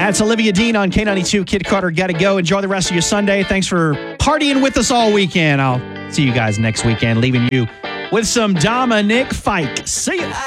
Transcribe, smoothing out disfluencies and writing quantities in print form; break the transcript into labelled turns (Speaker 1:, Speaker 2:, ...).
Speaker 1: That's Olivia Dean on K92. Kid Carter, gotta go. Enjoy the rest of your Sunday. Thanks for partying with us all weekend. I'll see you guys next weekend, leaving you with some Dominic Fike. See ya.